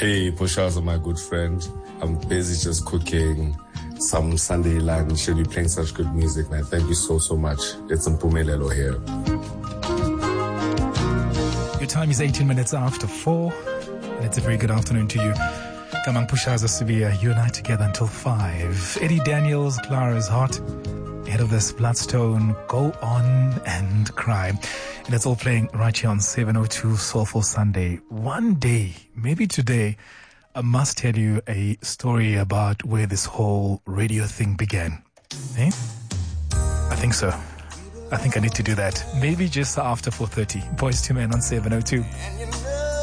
Hey, Pushaza, my good friend. I'm busy just cooking some Sunday lunch. Should be playing such good music, man. Thank you so much. It's Mpumelelo here. Your time is 18 minutes after 4, and it's a very good afternoon to you. Kamang Pushaza Sibia, you and I together until 5. Eddie Daniels, Clara's Hot. Head of this Bloodstone, Go On and Cry. And it's all playing right here on 702 Soulful Sunday. One day, maybe today, I must tell you a story about where this whole radio thing began. Eh? I think so. I think I need to do that. Maybe just after 4:30. Boys to Men on 702.